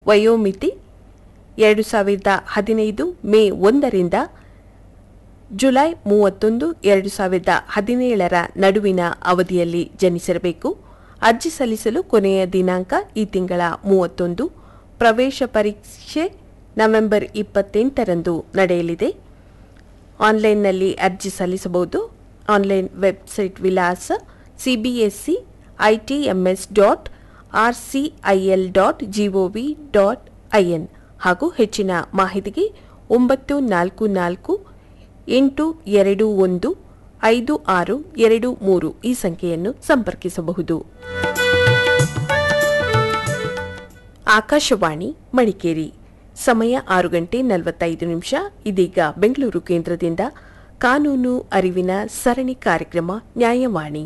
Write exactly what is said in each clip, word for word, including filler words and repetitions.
ವಯೋಮಿತಿ ಎರಡು ಸಾವಿರದ ಹದಿನೈದು ಮೇ ಒಂದರಿಂದ ಜುಲೈ ಮೂವತ್ತೊಂದು ಎರಡು ಸಾವಿರದ ಹದಿನೇಳರ ನಡುವಿನ ಅವಧಿಯಲ್ಲಿ ಜನಿಸಿರಬೇಕು. ಅರ್ಜಿ ಸಲ್ಲಿಸಲು ಕೊನೆಯ ದಿನಾಂಕ ಈ ತಿಂಗಳ ಮೂವತ್ತೊಂದು. ಪ್ರವೇಶ ಪರೀಕ್ಷೆ ನವೆಂಬರ್ ಇಪ್ಪತ್ತೆಂಟರಂದು ನಡೆಯಲಿದೆ. ಆನ್ಲೈನ್ನಲ್ಲಿ ಅರ್ಜಿ ಸಲ್ಲಿಸಬಹುದು. ಆನ್ಲೈನ್ ವೆಬ್ಸೈಟ್ ವಿಳಾಸ CBSE ITMS dot R C I L dot gov dot IN ಹಾಗೂ ಹೆಚ್ಚಿನ ಮಾಹಿತಿಗೆ ಒಂಬತ್ತು ನಾಲ್ಕು ನಾಲ್ಕು ಎಂಟು ಎರಡು ಒಂದು ಐದು ಆರು ಎರಡು ಮೂರು ಈ ಸಂಖ್ಯೆಯನ್ನು ಸಂಪರ್ಕಿಸಬಹುದು. ಆಕಾಶವಾಣಿ ಮಡಿಕೇರಿ. ಸಮಯ ಆರು ಗಂಟೆ ನಲವತ್ತೈದು ನಿಮಿಷ. ಇದೀಗ ಬೆಂಗಳೂರು ಕೇಂದ್ರದಿಂದ ಕಾನೂನು ಅರಿವಿನ ಸರಣಿ ಕಾರ್ಯಕ್ರಮ ನ್ಯಾಯವಾಣಿ.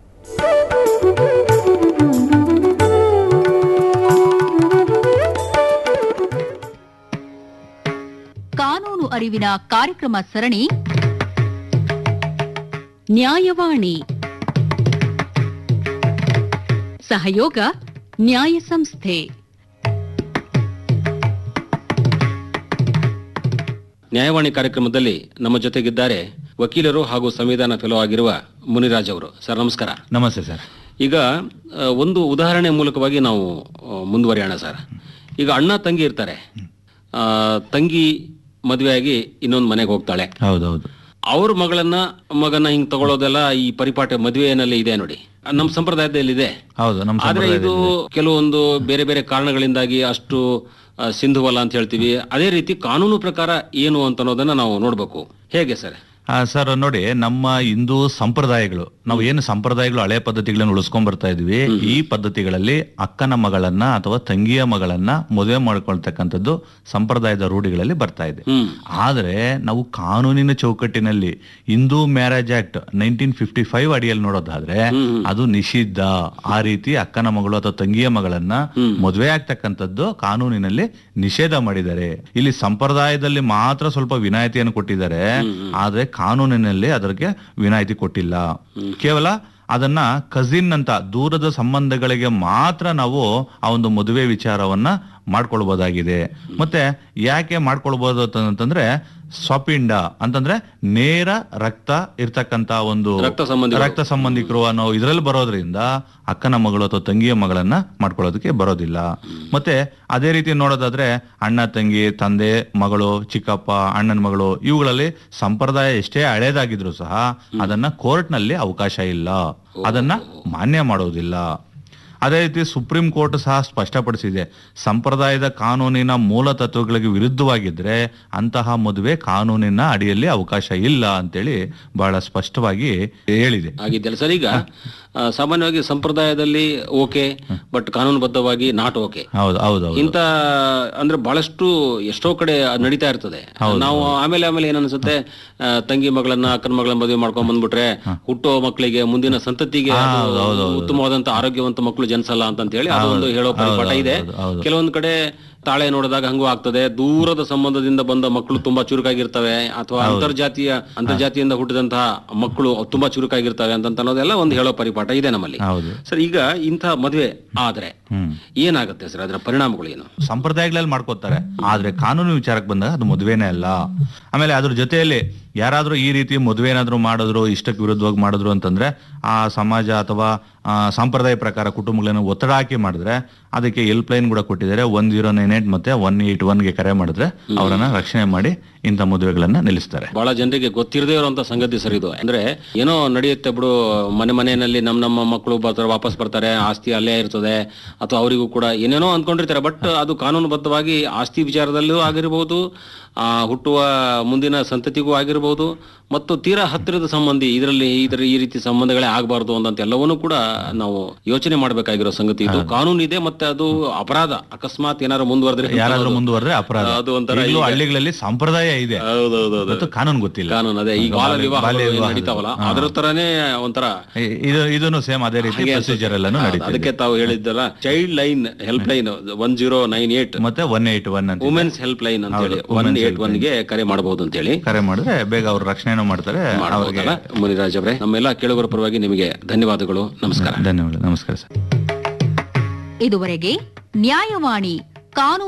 ಕಾನೂನು ಅರಿವಿನ ಕಾರ್ಯಕ್ರಮ ಸರಣಿ ನ್ಯಾಯವಾಣಿ. ಸಹಯೋಗ ನ್ಯಾಯ ಸಂಸ್ಥೆ. ನ್ಯಾಯವಾಣಿ ಕಾರ್ಯಕ್ರಮದಲ್ಲಿ ನಮ್ಮ ಜೊತೆಗಿದ್ದಾರೆ ವಕೀಲರು ಹಾಗೂ ಸಂವಿಧಾನ ಫೆಲೋ ಆಗಿರುವ ಮುನಿರಾಜ್ ಅವರು. ಸರ್ ನಮಸ್ಕಾರ. ನಮಸ್ತೆ ಸರ್. ಈಗ ಒಂದು ಉದಾಹರಣೆ ಮೂಲಕವಾಗಿ ನಾವು ಮುಂದುವರಿಯೋಣ ಸರ್. ಈಗ ಅಣ್ಣ ತಂಗಿ ಇರ್ತಾರೆ. ಆ, ತಂಗಿ ಮದುವೆಯಾಗಿ ಇನ್ನೊಂದು ಮನೆಗೆ ಹೋಗ್ತಾಳೆ. ಹೌದೌದು. ಅವ್ರ ಮಗಳನ್ನ ಮಗನ ಹಿಂಗ್ ತಗೊಳ್ಳೋದೆಲ್ಲ ಈ ಪರಿಪಾಠ ಮದುವೆನಲ್ಲಿ ಇದೆ ನೋಡಿ, ನಮ್ಮ ಸಂಪ್ರದಾಯದಲ್ಲಿ ಇದೆ. ಹೌದು, ನಮ್ಮ ಆದ್ರೆ ಇದು ಕೆಲವೊಂದು ಬೇರೆ ಬೇರೆ ಕಾರಣಗಳಿಂದಾಗಿ ಅಷ್ಟು ಸಿಂಧುವಲ್ಲ ಅಂತ ಹೇಳ್ತೀವಿ. ಅದೇ ರೀತಿ ಕಾನೂನು ಪ್ರಕಾರ ಏನು ಅಂತ ಅನ್ನೋದನ್ನ ನಾವು ನೋಡ್ಬೇಕು. ಹೇಗೆ ಸರ್? ಸರ್ ನೋಡಿ, ನಮ್ಮ ಹಿಂದೂ ಸಂಪ್ರದಾಯಗಳು, ನಾವು ಏನು ಸಂಪ್ರದಾಯಗಳು ಹಳೆ ಪದ್ಧತಿಗಳನ್ನು ಉಳಿಸ್ಕೊಂಡ್ ಬರ್ತಾ ಇದ್ವಿ, ಈ ಪದ್ಧತಿಗಳಲ್ಲಿ ಅಕ್ಕನ ಮಗಳನ್ನ ಅಥವಾ ತಂಗಿಯ ಮಗಳನ್ನ ಮದುವೆ ಮಾಡ್ಕೊಳ್ತಕ್ಕಂಥದ್ದು ಸಂಪ್ರದಾಯದ ರೂಢಿಗಳಲ್ಲಿ ಬರ್ತಾ ಇದೆ. ಆದ್ರೆ ನಾವು ಕಾನೂನಿನ ಚೌಕಟ್ಟಿನಲ್ಲಿ Hindu marriage act nineteen fifty five ಅಡಿಯಲ್ಲಿ ನೋಡೋದಾದ್ರೆ ಅದು ನಿಷಿದ್ಧ. ಆ ರೀತಿ ಅಕ್ಕನ ಮಗಳು ಅಥವಾ ತಂಗಿಯ ಮಗಳನ್ನ ಮದುವೆ ಆಗ್ತಕ್ಕಂಥದ್ದು ಕಾನೂನಿನಲ್ಲಿ ನಿಷೇಧ ಮಾಡಿದ್ದಾರೆ. ಇಲ್ಲಿ ಸಂಪ್ರದಾಯದಲ್ಲಿ ಮಾತ್ರ ಸ್ವಲ್ಪ ವಿನಾಯಿತಿಯನ್ನು ಕೊಟ್ಟಿದ್ದಾರೆ, ಆದ್ರೆ ಕಾನೂನಿನಲ್ಲಿ ಅದಕ್ಕೆ ವಿನಾಯಿತಿ ಕೊಟ್ಟಿಲ್ಲ. ಕೇವಲ ಅದನ್ನ ಕಸಿನ್ ಅಂತ ದೂರದ ಸಂಬಂಧಗಳಿಗೆ ಮಾತ್ರ ನಾವು ಆ ಒಂದು ಮದುವೆ ವಿಚಾರವನ್ನ ಮಾಡ್ಕೊಳ್ಬಹುದಾಗಿದೆ. ಮತ್ತೆ ಯಾಕೆ ಮಾಡ್ಕೊಳ್ಬಹುದು ಅಂತಂದ್ರೆ ಸ್ವಪಿಂಡ ಅಂತಂದ್ರೆ ನೇರ ರಕ್ತ ಇರ್ತಕ್ಕಂತ ಒಂದು ರಕ್ತ ಸಂಬಂಧಿಕರು ಅನ್ನೋ ಇದರಲ್ಲಿ ಬರೋದ್ರಿಂದ ಅಕ್ಕನ ಮಗಳು ಅಥವಾ ತಂಗಿಯ ಮಗಳನ್ನ ಮಾಡ್ಕೊಳ್ಳೋದಕ್ಕೆ ಬರೋದಿಲ್ಲ. ಮತ್ತೆ ಅದೇ ರೀತಿ ನೋಡೋದಾದ್ರೆ ಅಣ್ಣ ತಂಗಿ, ತಂದೆ ಮಗಳು, ಚಿಕ್ಕಪ್ಪ, ಅಣ್ಣನ ಮಗಳು, ಇವುಗಳಲ್ಲಿ ಸಂಪ್ರದಾಯ ಎಷ್ಟೇ ಹಳೇದಾಗಿದ್ರು ಸಹ ಅದನ್ನ ಕೋರ್ಟ್ ನಲ್ಲಿ ಅವಕಾಶ ಇಲ್ಲ, ಅದನ್ನ ಮಾನ್ಯ ಮಾಡೋದಿಲ್ಲ. ಅದೇ ರೀತಿ ಸುಪ್ರೀಂ ಕೋರ್ಟ್ ಸಹ ಸ್ಪಷ್ಟಪಡಿಸಿದೆ, ಸಂಪ್ರದಾಯದ ಕಾನೂನಿನ ಮೂಲ ತತ್ವಗಳಿಗೆ ವಿರುದ್ಧವಾಗಿದ್ರೆ ಅಂತಹ ಮದುವೆ ಕಾನೂನಿನ ಅಡಿಯಲ್ಲಿ ಅವಕಾಶ ಇಲ್ಲ ಅಂತೇಳಿ ಬಹಳ ಸ್ಪಷ್ಟವಾಗಿ ಹೇಳಿದೆ. ಆಗಿದ್ದಲ್ಲ ಸರ್. ಈಗ ಸಾಮಾನ್ಯವಾಗಿ ಸಂಪ್ರದಾಯದಲ್ಲಿ ಓಕೆ, ಬಟ್ ಕಾನೂನುಬದ್ಧವಾಗಿ ನಾಟ್ ಓಕೆ. ಹೌದು ಹೌದು. ಇಂತ ಅಂದ್ರೆ ಬಹಳಷ್ಟು ಎಷ್ಟೋ ಕಡೆ ನಡೀತಾ ಇರ್ತದೆ. ನಾವು ಆಮೇಲೆ ಆಮೇಲೆ ಏನನ್ಸುತ್ತೆ, ತಂಗಿ ಮಗಳನ್ನ ಅಕ್ಕನ ಮಗಳನ್ನ ಮದುವೆ ಮಾಡ್ಕೊಂಡ್ ಬಂದ್ಬಿಟ್ರೆ ಹುಟ್ಟೋ ಮಕ್ಕಳಿಗೆ, ಮುಂದಿನ ಸಂತತಿಗೆ ಉತ್ತಮವಾದಂತ ಆರೋಗ್ಯವಂತ ಮಕ್ಕಳು ಜನಿಸಲ್ಲ ಅಂತ ಹೇಳಿ ಅದೊಂದು ಹೇಳೋ ಪರಿಪಾಠ ಇದೆ. ಕೆಲವೊಂದು ಕಡೆ ತಾಳೆ ನೋಡಿದಾಗ ಹಂಗೂ ಆಗ್ತದೆ, ದೂರದ ಸಂಬಂಧದಿಂದ ಬಂದ ಮಕ್ಕಳು ತುಂಬಾ ಚುರುಕಾಗಿರ್ತವೆ, ಅಥವಾ ಅಂತರ್ಜಾತೀಯ ಅಂತರ್ಜಾತಿಯಿಂದ ಹುಟ್ಟಿದಂತಹ ಮಕ್ಕಳು ತುಂಬಾ ಚುರುಕಾಗಿರ್ತವೆ ಅಂತ ಅನ್ನೋದೆಲ್ಲ ಒಂದು ಹೇಳೋ ಪರಿಪಾಠ ಇದೆ ನಮ್ಮಲ್ಲಿ. ಸರ್, ಈಗ ಇಂಥ ಮದುವೆ ಆದ್ರೆ ಏನಾಗುತ್ತೆ ಸರ್, ಅದರ ಪರಿಣಾಮಗಳು ಏನು? ಸಂಪ್ರದಾಯಗಳಲ್ಲಿ ಮಾಡ್ಕೋತಾರೆ, ಆದ್ರೆ ಕಾನೂನು ವಿಚಾರಕ್ಕೆ ಬಂದಾಗ ಅದು ಮದುವೆನೇ ಅಲ್ಲ. ಆಮೇಲೆ ಅದ್ರ ಜೊತೆಯಲ್ಲಿ ಯಾರಾದ್ರೂ ಈ ರೀತಿ ಮದುವೆ ಏನಾದ್ರು ಮಾಡಿದ್ರು, ಇಷ್ಟಕ್ಕೆ ವಿರುದ್ಧವಾಗಿ ಮಾಡಿದ್ರು ಅಂತಂದ್ರೆ ಆ ಸಮಾಜ ಅಥವಾ ಸಂಪ್ರದಾಯ ಪ್ರಕಾರ ಕುಟುಂಬಗಳನ್ನು ಒತ್ತಡ ಹಾಕಿ ಮಾಡಿದ್ರೆ ಅದಕ್ಕೆ ಹೆಲ್ಪ್ ಲೈನ್ ಕೂಡ ಕೊಟ್ಟಿದ್ದಾರೆ. ಒನ್ ಜೀರೋ ನೈನ್ ಏಟ್ ಮತ್ತೆ ಒನ್ ಏಟ್ ಒನ್ ಗೆ ಕರೆ ಮಾಡಿದ್ರೆ ಅವರನ್ನ ರಕ್ಷಣೆ ಮಾಡಿ ಇಂಥ ಮದುವೆಗಳನ್ನ ನಿಲ್ಲಿಸ್ತಾರೆ. ಬಹಳ ಜನರಿಗೆ ಗೊತ್ತಿರದೇ ಇರುವಂತ ಸಂಗತಿ ಸರ್ ಇದು. ಅಂದ್ರೆ ಏನೋ ನಡೆಯುತ್ತೆ ಬಿಡು, ಮನೆ ಮನೆಯಲ್ಲಿ ನಮ್ ನಮ್ಮ ಮಕ್ಕಳು ಬರ್ತಾರೆ, ವಾಪಸ್ ಬರ್ತಾರೆ, ಆಸ್ತಿ ಅಲ್ಲೇ ಇರ್ತದೆ, ಅಥವಾ ಅವರಿಗೂ ಕೂಡ ಏನೇನೋ ಅಂದ್ಕೊಂಡಿರ್ತಾರೆ. ಬಟ್ ಅದು ಕಾನೂನುಬದ್ಧವಾಗಿ ಆಸ್ತಿ ವಿಚಾರದಲ್ಲೂ ಆಗಿರಬಹುದು, ಆ ಹುಟ್ಟುವ ಮುಂದಿನ ಸಂತತಿಗೂ ಆಗಿರಬಹುದು, ಮತ್ತು ತೀರಾ ಹತ್ತಿರದ ಸಂಬಂಧಿ ಇದರಲ್ಲಿ ಇದರ ಈ ರೀತಿ ಸಂಬಂಧಗಳೇ ಆಗಬಾರ್ದು ಅಂತ ಎಲ್ಲವನ್ನೂ ಕೂಡ ನಾವು ಯೋಚನೆ ಮಾಡಬೇಕಾಗಿರೋ ಸಂಗತಿ ಇದು. ಕಾನೂನು ಇದೆ, ಮತ್ತೆ ಅದು ಅಪರಾಧ. ಅಕಸ್ಮಾತ್ ಏನಾದ್ರು ಮುಂದುವರೆದ್ರೆ ಯಾರಾದ್ರೂ ಮುಂದುವರೆದ್ರೆ ಅಪರಾಧ. ಅದು ಒಂಥರ ಹಳ್ಳಿಗಳಲ್ಲಿ ಸಂಪ್ರದಾಯ ಇದೆ, ಹೌದೌದು, ಕಾನೂನು ಗೊತ್ತಿಲ್ಲ. ಕಾನೂನು ಅದೇ ಈಗ ಬಾಲ ವಿವಾಹ ನಡೀತಾವಲ್ಲ, ಅದರ ತರಾನೇ ಒಂಥರ ಇದು ಇದನ್ನು ಸೇಮ್ ಅದೇ ರೀತಿ ಪ್ರೊಸೀಜರ್ ಎಲ್ಲಾನು ನಡೀತದೆ. ಅದಕ್ಕೆ ತಾವು ಹೇಳಿದ್ದಲ್ಲ, child line help line one zero nine eight ಮತ್ತೆ one eight one women's help line ಅಂತ ಹೇಳಿ ಒನ್ ಏಟ್ ಒನ್ ಗೆ ಕರೆ ಮಾಡಬಹುದು ಅಂತ ಹೇಳಿ ಕರೆ ಮಾಡಿದ್ರೆ ಬೇಗ ಅವ್ರ ರಕ್ಷಣೆ ಮಾಡ್ತಾರೆ. ಮುನಿರಾಜ್ ಅವರೇ, ನಮ್ಮೆಲ್ಲ ಕೇಳುಗರ ಪರವಾಗಿ ನಿಮಗೆ ಧನ್ಯವಾದಗಳು. ನಮಸ್ಕಾರ. ಧನ್ಯವಾದ. ನಮಸ್ಕಾರ ಸರ್. ಇದುವರೆಗೆ ನ್ಯಾಯವಾಣಿ ಕಾನೂನು